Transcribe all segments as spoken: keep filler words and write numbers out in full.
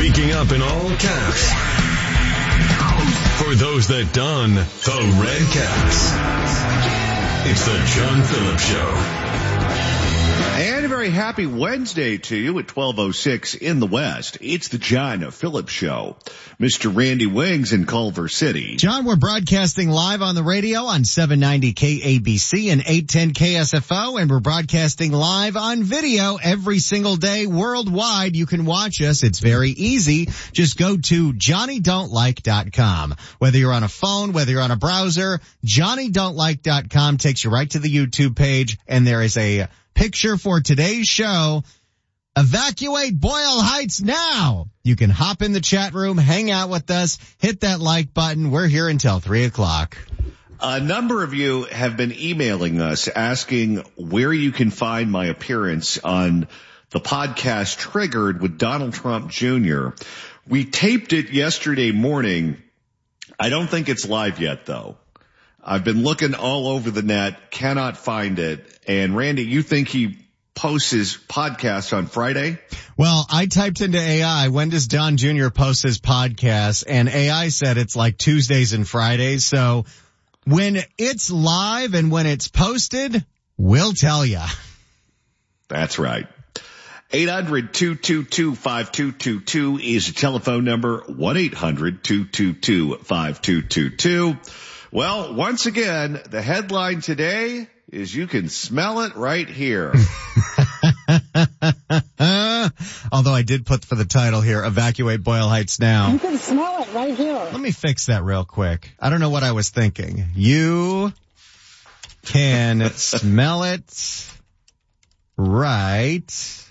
Speaking up in all caps. For those that don the red caps. It's the John Phillips Show. And a very happy Wednesday to you at twelve oh six in the West. It's the John Phillips Show. Mister Randy Wings in Culver City. John, we're broadcasting live on the radio on seven ninety K A B C and eight ten K S F O, and we're broadcasting live on video every single day worldwide. You can watch us. It's very easy. Just go to Johnny Don't Like dot com. Whether you're on a phone, whether you're on a browser, Johnny Don't Like dot com takes you right to the YouTube page, and there is a picture for today's show. Evacuate Boyle Heights now. You can hop in the chat room, hang out with us, hit that like button. We're here until three o'clock. A number of you have been emailing us asking where you can find my appearance on the podcast Triggered with Donald Trump Junior We taped it yesterday morning. I don't think it's live yet, though. I've been looking all over the net, cannot find it. And Randy, you think he posts his podcast on Friday? Well, I typed into A I, when does Don Junior post his podcast? And A I said it's like Tuesdays and Fridays. So when it's live and when it's posted, we'll tell you. That's right. eight hundred, two two two, five two two two is the telephone number. one eight hundred, two two two, five two two two. Well, once again, the headline today is you can smell it right here. Although I did put for the title here, Evacuate Boyle Heights Now. You can smell it right here. Let me fix that real quick. I don't know what I was thinking. You can smell it right,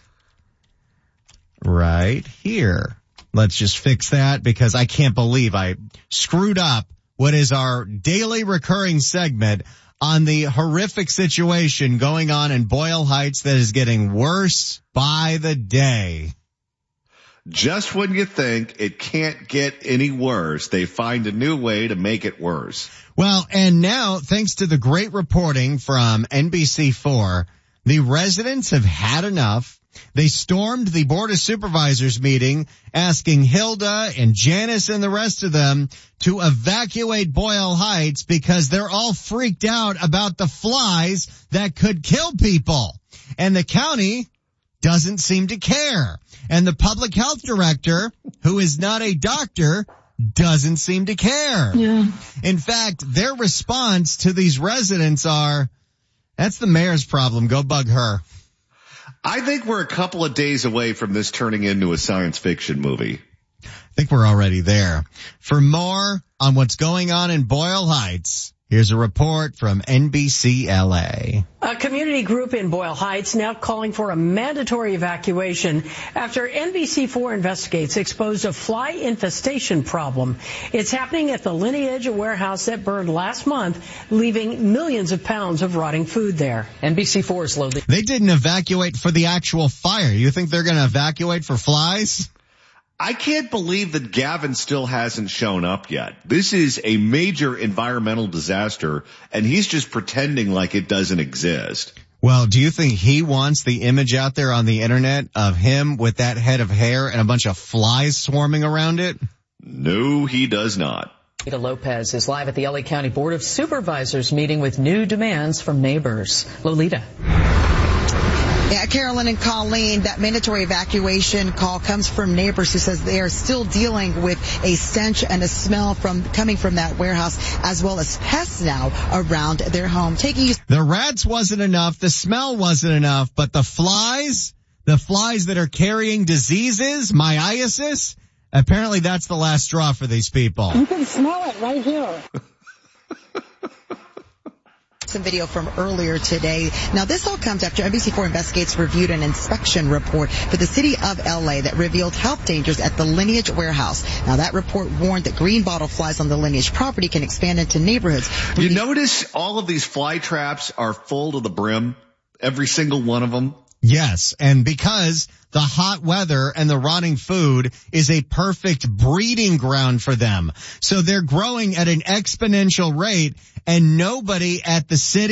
right here. Let's just fix that because I can't believe I screwed up what is our daily recurring segment on the horrific situation going on in Boyle Heights that is getting worse by the day. Just when you think it can't get any worse, they find a new way to make it worse. Well, and now, thanks to the great reporting from N B C four, the residents have had enough. They stormed the Board of Supervisors meeting asking Hilda and Janice and the rest of them to evacuate Boyle Heights because they're all freaked out about the flies that could kill people. And the county doesn't seem to care. And the public health director, who is not a doctor, doesn't seem to care. Yeah. In fact, their response to these residents are, that's the mayor's problem. Go bug her. I think we're a couple of days away from this turning into a science fiction movie. I think we're already there. For more on what's going on in Boyle Heights, here's a report from N B C L A. A community group in Boyle Heights now calling for a mandatory evacuation after N B C four investigates exposed a fly infestation problem. It's happening at the Lineage warehouse that burned last month, leaving millions of pounds of rotting food there. N B C four is slowly. They didn't evacuate for the actual fire. You think they're going to evacuate for flies? I can't believe that Gavin still hasn't shown up yet. This is a major environmental disaster, and he's just pretending like it doesn't exist. Well, do you think he wants the image out there on the internet of him with that head of hair and a bunch of flies swarming around it? No, he does not. Lolita Lopez is live at the L A County Board of Supervisors meeting with new demands from neighbors. Lolita. Yeah, Carolyn and Colleen, that mandatory evacuation call comes from neighbors who says they are still dealing with a stench and a smell from coming from that warehouse, as well as pests now around their home. Taking you. The rats wasn't enough, the smell wasn't enough, but the flies, the flies that are carrying diseases, myiasis, apparently that's the last straw for these people. You can smell it right here. Some video from earlier today. Now, this all comes after N B C four Investigates reviewed an inspection report for the city of L A that revealed health dangers at the Lineage warehouse. Now, that report warned that green bottle flies on the Lineage property can expand into neighborhoods. You notice all of these fly traps are full to the brim, every single one of them? Yes, and because the hot weather and the rotting food is a perfect breeding ground for them. So they're growing at an exponential rate, and nobody at the city